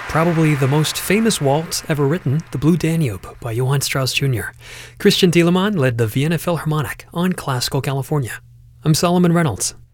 probably the most famous waltz ever written, The Blue Danube by Johann Strauss Jr. Christian Thielemann led the Vienna Philharmonic on Classical California. I'm Solomon Reynolds.